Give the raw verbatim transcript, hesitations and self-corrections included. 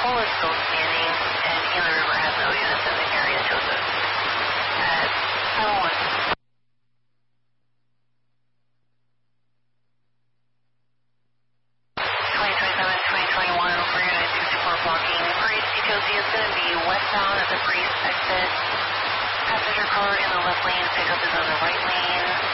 pole is still standing, and Gila River has no units in the area, Joseph. At seven one. twenty twenty-seven, twenty twenty-one, we're going to do support blocking. Bridge D T O Z is going to be westbound at the Breeze exit. Passenger car in the left lane, pickup is on the right lane.